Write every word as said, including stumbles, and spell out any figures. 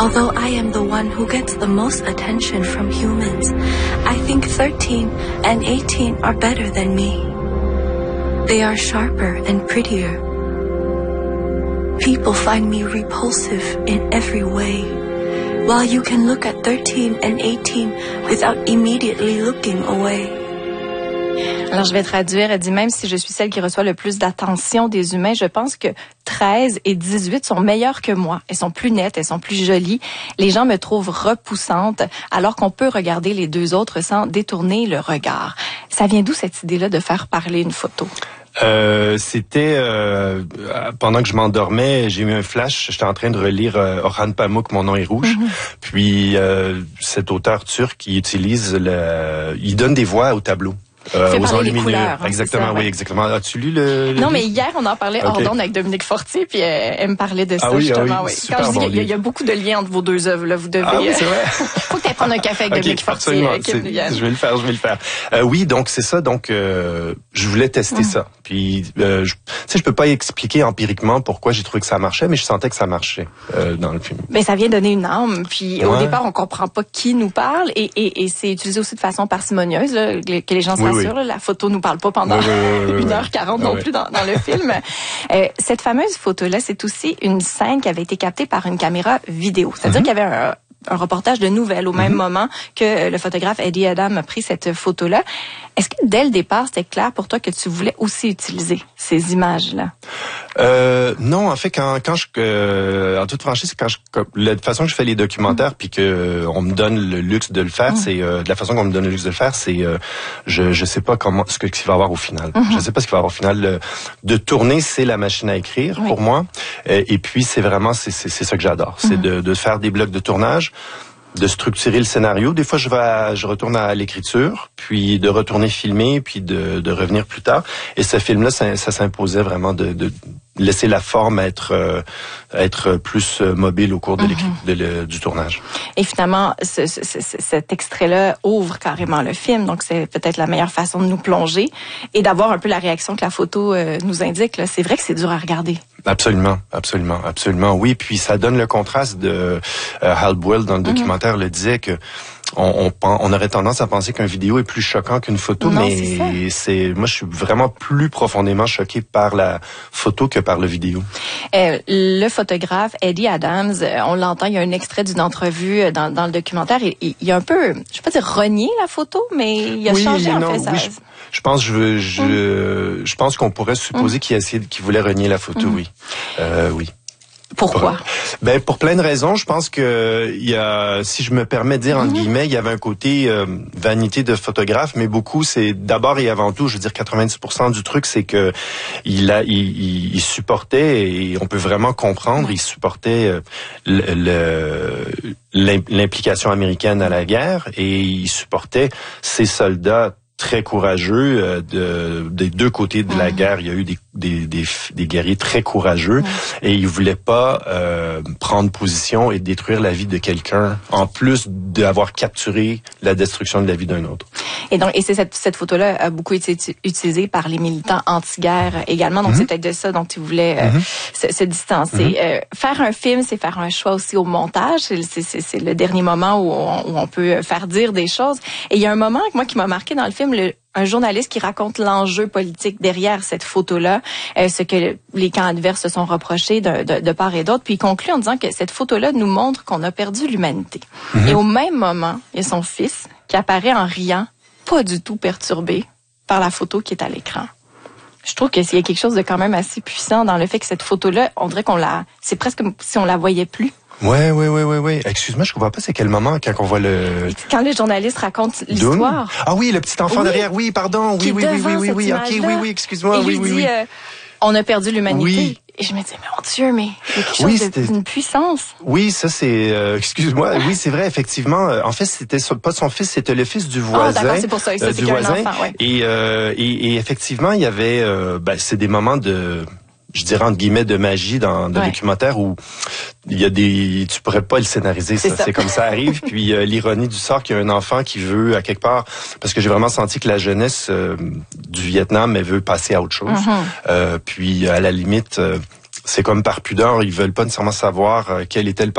Although I am the one who gets the most attention from humans, I think thirteen and eighteen are better than me. They are sharper and prettier. People find me repulsive in every way, while you can look at thirteen and eighteen without immediately looking away. Alors, je vais traduire. Elle dit, même si je suis celle qui reçoit le plus d'attention des humains, je pense que treize et dix-huit sont meilleures que moi. Elles sont plus nettes, elles sont plus jolies. Les gens me trouvent repoussante, alors qu'on peut regarder les deux autres sans détourner le regard. Ça vient d'où cette idée-là de faire parler une photo? Euh, c'était euh, pendant que je m'endormais, j'ai eu un flash. J'étais en train de relire euh, Orhan Pamuk, Mon nom est rouge. Mm-hmm. Puis euh, cet auteur turc, il utilise le, il donne des voix au tableau. Euh, aux enlumineux. Couleurs, hein, exactement, ça, oui, ouais. exactement. As-tu lu le, le Non, mais hier, on en parlait hors okay. d'onde avec Dominique Fortier, puis elle, elle me parlait de ça, ah oui, justement. Ah oui, oui. Quand je dis, bon, il y, y a beaucoup de liens entre vos deux œuvres, là, vous devez... Ah oui, c'est vrai. Faut que tu ailles prendre un café avec okay, Dominique Fortier. Euh, je vais le faire, je vais le faire. Euh, oui, donc c'est ça, donc euh, je voulais tester mm. ça. Puis, euh, je, tu sais, je peux pas expliquer empiriquement pourquoi j'ai trouvé que ça marchait, mais je sentais que ça marchait euh, dans le film. Mais ça vient donner une âme, puis ouais. au départ, on comprend pas qui nous parle, et, et, et c'est utilisé aussi de façon parcimonieuse, là, que les gens oui, s'assurent. oui. La photo nous parle pas pendant... Oui, oui. une heure quarante non plus dans, dans le film. Euh, cette fameuse photo-là, c'est aussi une scène qui avait été captée par une caméra vidéo. C'est-à-dire mm-hmm. qu'il y avait un, un reportage de nouvelles au mm-hmm. même moment que le photographe Eddie Adam a pris cette photo-là. Est-ce que dès le départ, c'était clair pour toi que tu voulais aussi utiliser ces images-là? Euh, non, en fait, quand, quand je, euh, en toute franchise, quand je, la façon que je fais les documentaires, puis que euh, on me donne le luxe de le faire, mm. c'est euh, de la façon qu'on me donne le luxe de le faire, c'est, euh, je, je sais pas comment, ce que, ce qu'il va y avoir au final. Mm-hmm. Je sais pas ce qu'il va y avoir au final. Le, de tourner, c'est la machine à écrire oui. pour moi, et, et puis c'est vraiment, c'est, c'est, c'est ça que j'adore, mm-hmm. c'est de, de faire des blocs de tournage, de structurer le scénario. Des fois, je vais, à, je retourne à l'écriture, puis de retourner filmer, puis de, de revenir plus tard. Et ce film-là, ça, ça s'imposait vraiment de, de laisser la forme être, euh, être plus mobile au cours de mm-hmm. de le, du tournage. Et finalement, ce, ce, ce, cet extrait-là ouvre carrément le film, donc c'est peut-être la meilleure façon de nous plonger et d'avoir un peu la réaction que la photo euh, nous indique. Là. C'est vrai que c'est dur à regarder. Absolument, absolument, absolument. Oui, puis ça donne le contraste de euh, Hal Boyle dans le mm-hmm. documentaire le disait que on, on, on aurait tendance à penser qu'une vidéo est plus choquant qu'une photo, non, mais c'est, c'est moi je suis vraiment plus profondément choqué par la photo que par le vidéo. Euh, le photographe Eddie Adams, on l'entend, il y a un extrait d'une entrevue dans, dans le documentaire, il, il, il a un peu, je vais pas dire renié la photo, mais il a oui, changé non, en fait ça. Oui, je, je pense je je, mm. je pense qu'on pourrait supposer mm. qu'il a essayé, qu'il voulait renier la photo, mm. oui, euh, oui. Pourquoi? Pour, ben pour plein de raisons. Je pense que il y a, si je me permets de dire entre mm-hmm. guillemets, il y avait un côté euh, vanité de photographe, mais beaucoup c'est d'abord et avant tout, je veux dire quatre-vingt-dix pour cent du truc, c'est que il a, il, il, il supportait et on peut vraiment comprendre, il supportait euh, le, le l'implication américaine à la guerre et il supportait ses soldats très courageux euh, de, des deux côtés de la guerre. Il y a eu des, des, des, des guerriers très courageux et ils voulaient pas euh, prendre position et détruire la vie de quelqu'un en plus d'avoir capturé la destruction de la vie d'un autre. Et donc, et c'est cette, cette photo-là a beaucoup été utilisée par les militants anti-guerre également. Donc, mm-hmm. c'est peut-être de ça dont tu voulais euh, mm-hmm. se, se distancer. Mm-hmm. Euh, faire un film, c'est faire un choix aussi au montage. C'est, c'est, c'est, c'est le dernier moment où on, où on peut faire dire des choses. Et il y a un moment, moi, qui m'a marqué dans le film, le, un journaliste qui raconte l'enjeu politique derrière cette photo-là, euh, ce que les camps adverses se sont reprochés de, de, de part et d'autre. Puis il conclut en disant que cette photo-là nous montre qu'on a perdu l'humanité. Mm-hmm. Et au même moment, il y a son fils qui apparaît en riant, pas du tout perturbé par la photo qui est à l'écran. Je trouve qu'il y a quelque chose de quand même assez puissant dans le fait que cette photo-là, on dirait qu'on la, c'est presque comme si on la voyait plus. Ouais, ouais, ouais, ouais, ouais. Excuse-moi, je comprends pas c'est quel moment quand on voit le. Quand le journaliste raconte l'histoire. Doom? Ah oui, le petit enfant oui. derrière. Oui, pardon. Oui, oui, oui, oui, oui, oui. Ok, oui, oui. Excuse-moi. Et oui, lui oui, dit, oui. Euh, on a perdu l'humanité. Oui. Et je me dis, mais mon Dieu, mais il y a quelque chose oui, de, d'une puissance. Oui, ça c'est, euh, excuse-moi, oui c'est vrai, effectivement. En fait, c'était pas son fils, c'était le fils du voisin. Ah, d'accord, c'est pour ça, ça euh, c'est du qu'un voisin. enfant, ouais. Et, euh, et, et effectivement, il y avait, euh, ben, c'est des moments de, je dirais entre guillemets de magie dans, dans ouais. le documentaire où il y a des, tu pourrais pas le scénariser, ça. C'est, ça. C'est comme ça arrive. Puis euh, l'ironie du sort qu'il y a un enfant qui veut à quelque part, parce que j'ai vraiment senti que la jeunesse euh, du Vietnam, elle veut passer à autre chose. Mm-hmm. Euh, puis à la limite, euh, c'est comme par pudeur, ils veulent pas nécessairement savoir euh, quel était le